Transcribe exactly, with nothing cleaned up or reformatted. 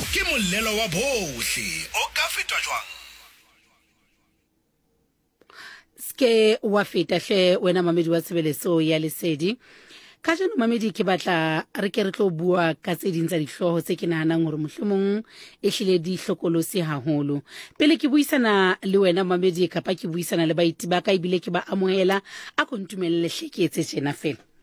ke molelo wa bohle o ka fetwa jwang. Ske wa feta hle wena mamedi wa tshebeletso ya Lesedi. Ka jeno mamedi ke batla re ke re tlo bua ka tse ding tsa dihloho tse ke nahanang hore mohlomong e hlile di hlokolosi haholo. Pele ke buisana le wena mamedi kapa ke buisana le baiti ba ka ebile ke ba amohela a ko ntumelle hle ke etse tjena fela.